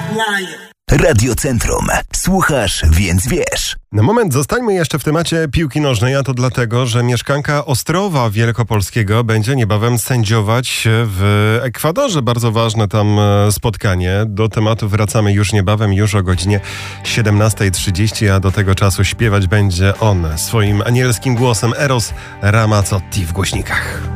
Radio Centrum. Słuchasz, więc wiesz. Na moment zostańmy jeszcze w temacie piłki nożnej, a to dlatego, że mieszkanka Ostrowa Wielkopolskiego będzie niebawem sędziować w Ekwadorze. Bardzo ważne tam spotkanie. Do tematu wracamy już niebawem, już o godzinie 17:30, a do tego czasu śpiewać będzie on swoim anielskim głosem Eros Ramazzotti w głośnikach.